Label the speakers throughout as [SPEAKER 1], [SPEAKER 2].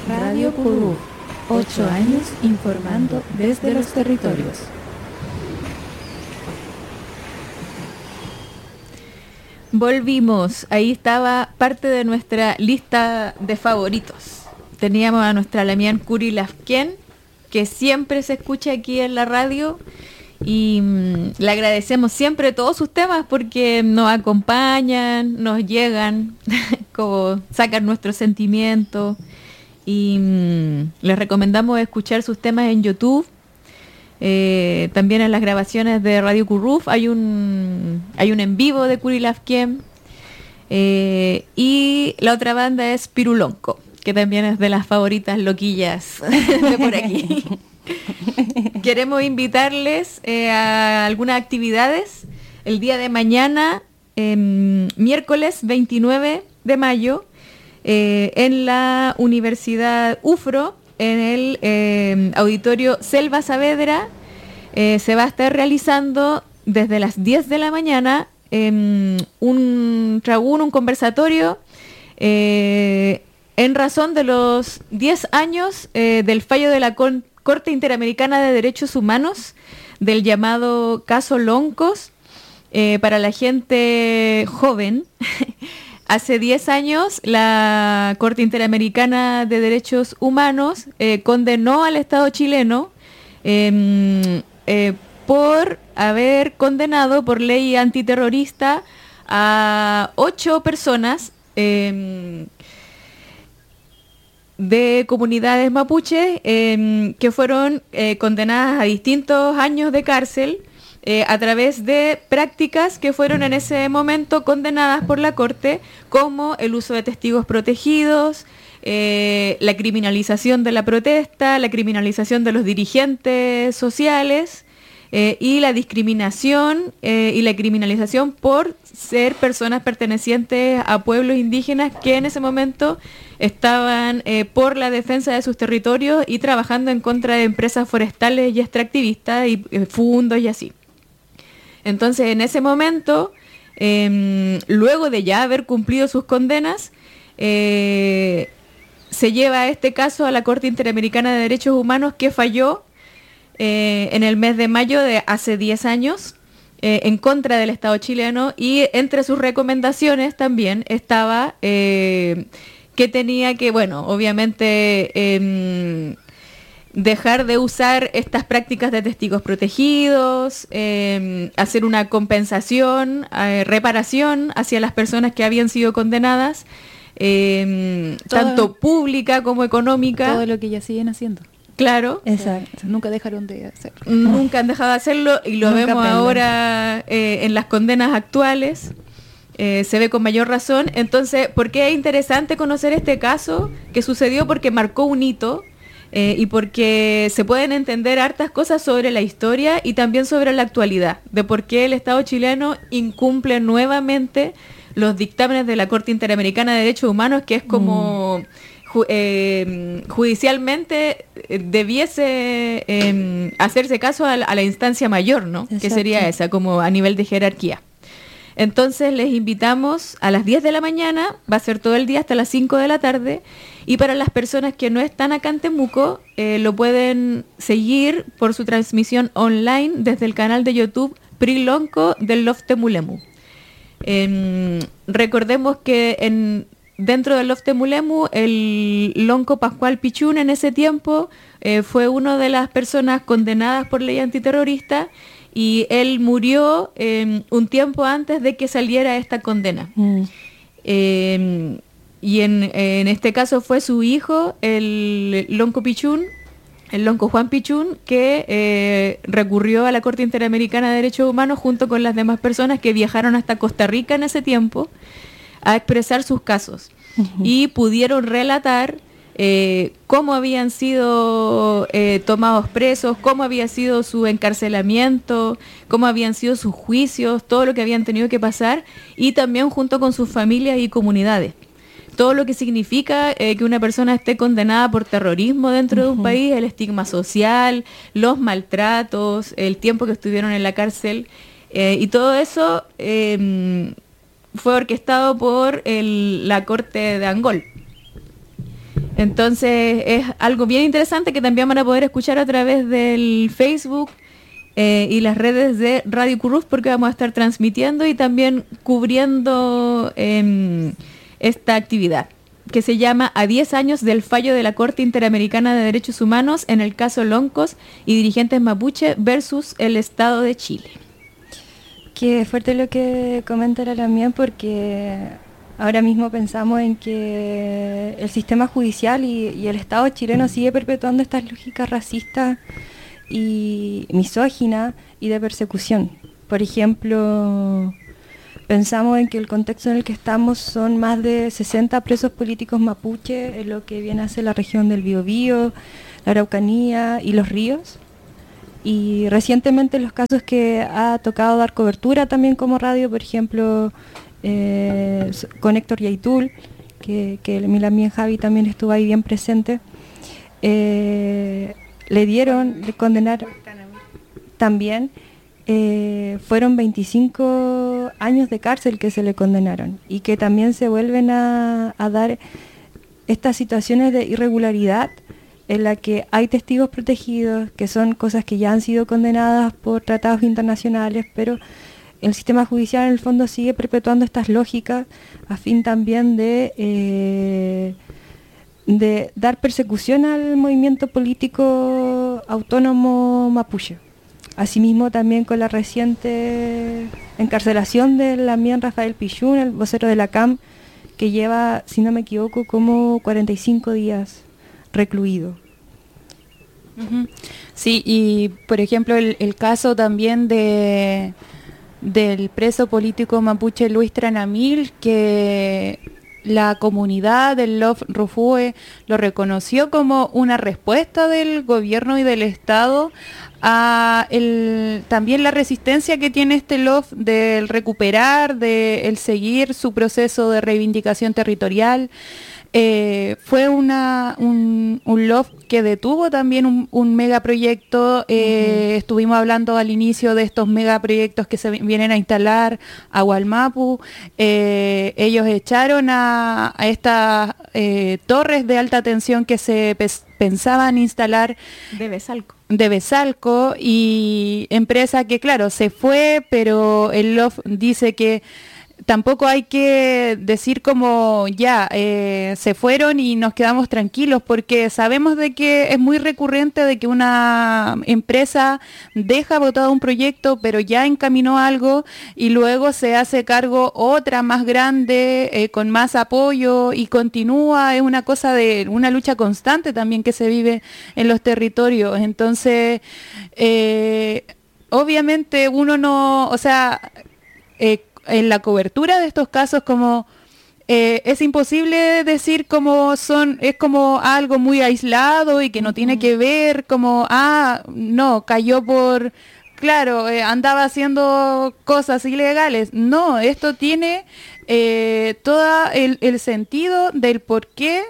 [SPEAKER 1] Radio Curú, 8 años informando desde los territorios.
[SPEAKER 2] Volvimos, ahí estaba parte de nuestra lista de favoritos. Teníamos a nuestra Lamián Curi Lafquén, que siempre se escucha aquí en la radio, y le agradecemos siempre todos sus temas porque nos acompañan, nos llegan, como sacan nuestros sentimientos, y les recomendamos escuchar sus temas en YouTube. También en las grabaciones de Radio Curruf hay un en vivo de Curi Lafquén, y la otra banda es Pirulonco, que también es de las favoritas loquillas de por aquí. Queremos invitarles a algunas actividades el día de mañana, miércoles 29 de mayo, en la Universidad UFRO, en el auditorio Selva Saavedra. Se va a estar realizando desde las 10 de la mañana un conversatorio en razón de los 10 años del fallo de la Corte Interamericana de Derechos Humanos del llamado caso Loncos. Para la gente joven, hace 10 años la Corte Interamericana de Derechos Humanos condenó al Estado chileno por haber condenado por ley antiterrorista a 8 personas de comunidades mapuches que fueron condenadas a distintos años de cárcel a través de prácticas que fueron en ese momento condenadas por la Corte, como el uso de testigos protegidos, la criminalización de la protesta, la criminalización de los dirigentes sociales, y la discriminación y la criminalización por ser personas pertenecientes a pueblos indígenas que en ese momento estaban por la defensa de sus territorios y trabajando en contra de empresas forestales y extractivistas y fundos y así. Entonces, en ese momento, luego de ya haber cumplido sus condenas, se lleva este caso a la Corte Interamericana de Derechos Humanos, que falló en el mes de mayo de hace 10 años en contra del Estado chileno, y entre sus recomendaciones también estaba que tenía que, bueno, obviamente dejar de usar estas prácticas de testigos protegidos, hacer una compensación, reparación hacia las personas que habían sido condenadas, tanto pública como económica.
[SPEAKER 1] Todo lo que ya siguen haciendo.
[SPEAKER 2] Claro.
[SPEAKER 1] Exacto. Nunca dejaron de hacerlo.
[SPEAKER 2] Nunca han dejado de hacerlo, y lo vemos ahora en las condenas actuales. Se ve con mayor razón. Entonces, ¿por qué es interesante conocer este caso que sucedió? Porque marcó un hito, y porque se pueden entender hartas cosas sobre la historia y también sobre la actualidad, de por qué el Estado chileno incumple nuevamente los dictámenes de la Corte Interamericana de Derechos Humanos, que es como judicialmente debiese hacerse caso a la instancia mayor, ¿no? Exacto. Que sería esa, como a nivel de jerarquía. Entonces les invitamos a las 10 de la mañana, va a ser todo el día hasta las 5 de la tarde, y para las personas que no están acá en Temuco, lo pueden seguir por su transmisión online desde el canal de YouTube Prilonco del Lof Temulemu. Recordemos que dentro del Lof Temulemu, el Lonco Pascual Pichún en ese tiempo fue una de las personas condenadas por ley antiterrorista, y él murió un tiempo antes de que saliera esta condena. Y en este caso fue su hijo, el Lonco Pichún, el Lonco Juan Pichún, que recurrió a la Corte Interamericana de Derechos Humanos junto con las demás personas que viajaron hasta Costa Rica en ese tiempo a expresar sus casos. Y pudieron relatar cómo habían sido tomados presos, cómo había sido su encarcelamiento, cómo habían sido sus juicios, todo lo que habían tenido que pasar, y también junto con sus familias y comunidades. Todo lo que significa que una persona esté condenada por terrorismo dentro de un país, el estigma social, los maltratos, el tiempo que estuvieron en la cárcel, y todo eso fue orquestado por la Corte de Angol. Entonces es algo bien interesante que también van a poder escuchar a través del Facebook y las redes de Radio Curruf, porque vamos a estar transmitiendo y también cubriendo esta actividad, que se llama A 10 años del fallo de la Corte Interamericana de Derechos Humanos en el caso Loncos y dirigentes mapuche versus el Estado de Chile.
[SPEAKER 3] Qué fuerte lo que comenta la Lamien, porque ahora mismo pensamos en que el sistema judicial y el Estado chileno sigue perpetuando estas lógicas racistas y misóginas y de persecución. Por ejemplo, pensamos en que el contexto en el que estamos son más de 60 presos políticos mapuche en lo que viene a ser la región del Biobío, la Araucanía y los ríos. Y recientemente los casos que ha tocado dar cobertura también como radio, por ejemplo, con Héctor Yaitul, que Milamien Javi también estuvo ahí bien presente, le condenaron también, fueron 25 años de cárcel que se le condenaron, y que también se vuelven a dar estas situaciones de irregularidad en la que hay testigos protegidos, que son cosas que ya han sido condenadas por tratados internacionales, pero el sistema judicial en el fondo sigue perpetuando estas lógicas a fin también de dar persecución al movimiento político autónomo mapuche. Asimismo también con la reciente encarcelación de Lamien Rafael Pichún, el vocero de la CAM, que lleva, si no me equivoco, como 45 días recluido.
[SPEAKER 4] Sí, y por ejemplo el caso también del preso político mapuche Luis Tranamil, que la comunidad del Love Rufue lo reconoció como una respuesta del gobierno y del Estado a también la resistencia que tiene este Love del recuperar, del seguir su proceso de reivindicación territorial. Fue un LOF que detuvo también un megaproyecto. Estuvimos hablando al inicio de estos megaproyectos que se vienen a instalar a Hualmapu. Ellos echaron a estas torres de alta tensión que se pensaban instalar de Besalco, y empresa que claro se fue, pero el LOF dice que tampoco hay que decir como ya se fueron y nos quedamos tranquilos, porque sabemos de que es muy recurrente de que una empresa deja botado un proyecto pero ya encaminó algo y luego se hace cargo otra más grande con más apoyo y continúa. Es una cosa de una lucha constante también que se vive en los territorios. Entonces obviamente uno no, o sea, en la cobertura de estos casos como es imposible decir como es como algo muy aislado y que no tiene que ver como, no, cayó por, claro, andaba haciendo cosas ilegales. No, esto tiene todo el sentido del por qué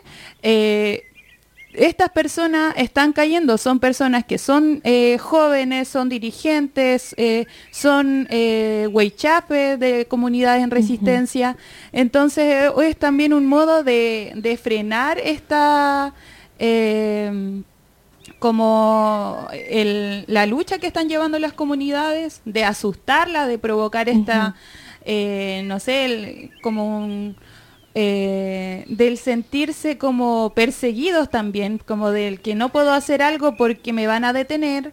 [SPEAKER 4] estas personas están cayendo. Son personas que son jóvenes, son dirigentes, son huaychapes de comunidades en resistencia. Entonces es también un modo de frenar esta como la lucha que están llevando las comunidades, de asustarlas, de provocar esta, no sé, como un... del sentirse como perseguidos también, como del que no puedo hacer algo porque me van a detener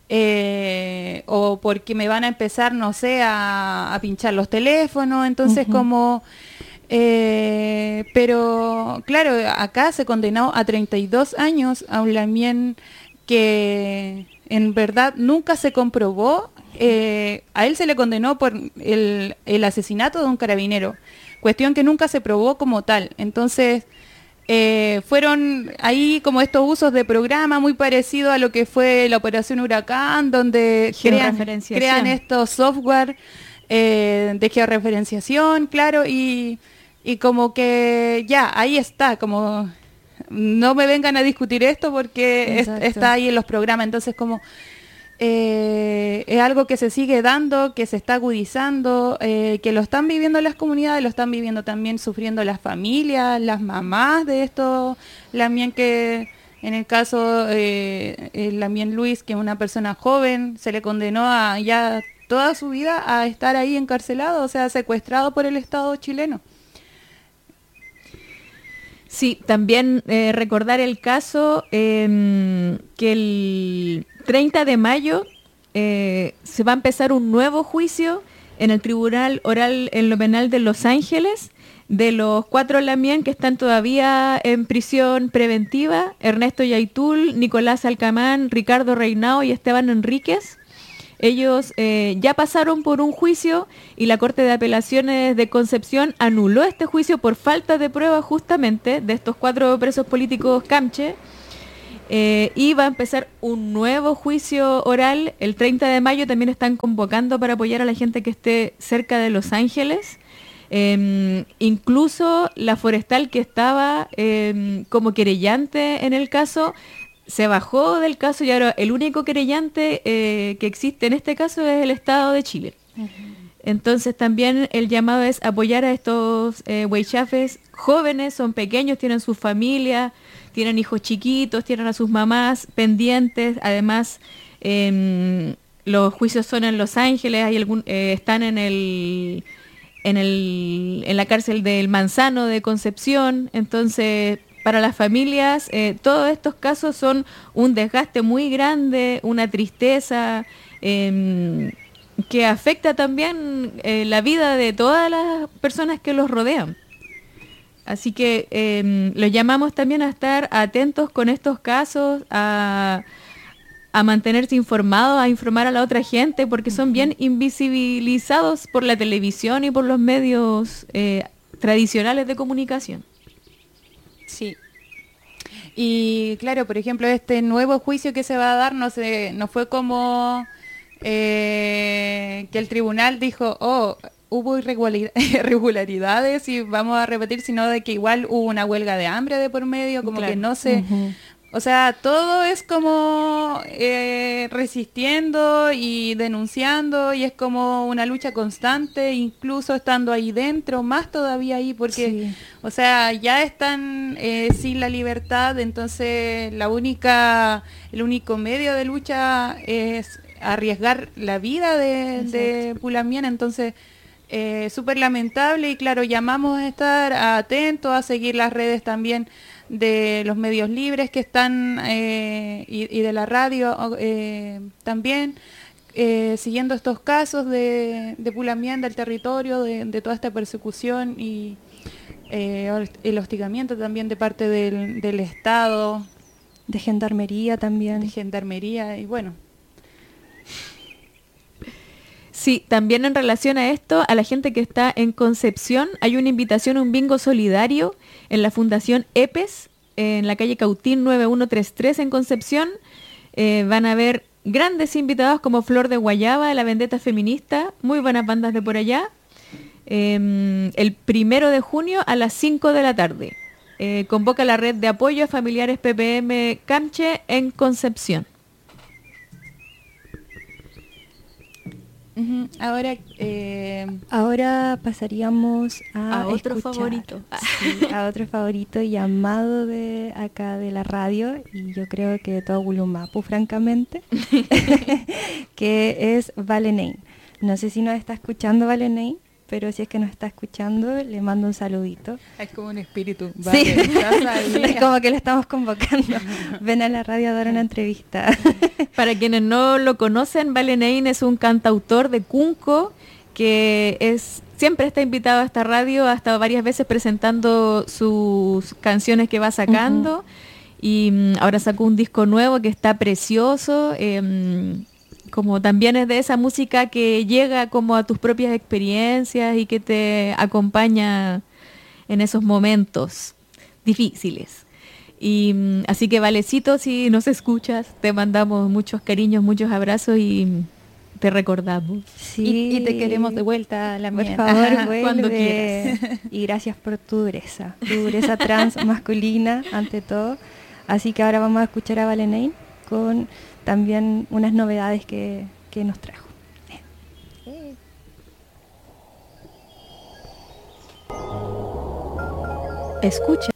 [SPEAKER 4] o porque me van a empezar, no sé, a pinchar los teléfonos. Entonces como pero claro, acá se condenó a 32 años a un Lamien que en verdad nunca se comprobó. A él se le condenó por el asesinato de un carabinero, cuestión que nunca se probó como tal. Entonces fueron ahí como estos usos de programa muy parecido a lo que fue la Operación Huracán, donde crean estos software de georreferenciación, claro, y como que ya, ahí está, como no me vengan a discutir esto porque está ahí en los programas. Entonces como es algo que se sigue dando, que se está agudizando, que lo están viviendo las comunidades, lo están viviendo también sufriendo las familias, las mamás de estos Lamien, que en el caso Lamien Luis, que es una persona joven, se le condenó a ya toda su vida a estar ahí encarcelado, o sea, secuestrado por el Estado chileno.
[SPEAKER 2] Sí, también recordar el caso que el 30 de mayo se va a empezar un nuevo juicio en el Tribunal Oral en lo Penal de Los Ángeles de los 4 Lamien que están todavía en prisión preventiva: Ernesto Yaitul, Nicolás Alcamán, Ricardo Reinao y Esteban Enríquez. Ellos ya pasaron por un juicio y la Corte de Apelaciones de Concepción anuló este juicio por falta de prueba justamente de estos 4 presos políticos camche. Y va a empezar un nuevo juicio oral el 30 de mayo. También están convocando para apoyar a la gente que esté cerca de Los Ángeles. Incluso la forestal que estaba como querellante en el caso se bajó del caso y ahora el único querellante que existe en este caso es el Estado de Chile. Uh-huh. Entonces también el llamado es apoyar a estos huaychafes jóvenes, son pequeños, tienen sus familias, tienen hijos chiquitos, tienen a sus mamás pendientes. Además, los juicios son en Los Ángeles, hay están en la cárcel del Manzano de Concepción. Entonces, para las familias, todos estos casos son un desgaste muy grande, una tristeza que afecta también la vida de todas las personas que los rodean. Así que los llamamos también a estar atentos con estos casos, a mantenerse informados, a informar a la otra gente, porque son bien invisibilizados por la televisión y por los medios tradicionales de comunicación.
[SPEAKER 4] Sí. Y claro, por ejemplo, este nuevo juicio que se va a dar no fue como que el tribunal dijo, hubo irregularidades y vamos a repetir, sino de que igual hubo una huelga de hambre de por medio, como claro. Que no se... Uh-huh. O sea, todo es como resistiendo y denunciando, y es como una lucha constante, incluso estando ahí dentro, más todavía ahí, porque, sí. O sea, ya están sin la libertad, entonces el único medio de lucha es arriesgar la vida de Pulamien. Entonces súper lamentable, y claro, llamamos a estar atentos, a seguir las redes también de los medios libres que están y de la radio también, siguiendo estos casos de Pulamien, del territorio, de toda esta persecución y el hostigamiento también de parte del Estado.
[SPEAKER 3] De gendarmería también.
[SPEAKER 4] De gendarmería, y bueno.
[SPEAKER 2] Sí, también en relación a esto, a la gente que está en Concepción, hay una invitación a un bingo solidario en la Fundación EPES, en la calle Cautín 9133 en Concepción. Van a haber grandes invitados como Flor de Guayaba, La Vendetta Feminista, muy buenas bandas de por allá. El 1 de junio a las 5 de la tarde. Convoca la red de apoyo a familiares PPM Camche en Concepción.
[SPEAKER 4] Uh-huh.
[SPEAKER 3] Ahora pasaríamos a
[SPEAKER 2] otro
[SPEAKER 3] escuchar,
[SPEAKER 2] favorito.
[SPEAKER 3] Sí, a otro favorito llamado de acá de la radio, y yo creo que de todo Gulumapu, francamente, que es Valenein. No sé si nos está escuchando Valenein, pero si es que nos está escuchando, le mando un saludito.
[SPEAKER 4] Es como un espíritu.
[SPEAKER 3] Vale, sí, es como que le estamos convocando. Ven a la radio a dar una entrevista.
[SPEAKER 2] Para quienes no lo conocen, Valenein es un cantautor de Cunco que siempre está invitado a esta radio, ha estado varias veces presentando sus canciones que va sacando. Uh-huh. Y ahora sacó un disco nuevo que está precioso. Como también es de esa música que llega como a tus propias experiencias y que te acompaña en esos momentos difíciles. Y así que Valecito, si nos escuchas, te mandamos muchos cariños, muchos abrazos y te recordamos.
[SPEAKER 3] Sí.
[SPEAKER 4] Y te queremos de vuelta, la
[SPEAKER 3] por favor, vuelve. Cuando quieras. Y gracias por tu dureza trans masculina ante todo. Así que ahora vamos a escuchar a Valenein con también unas novedades que nos trajo.
[SPEAKER 1] Escucha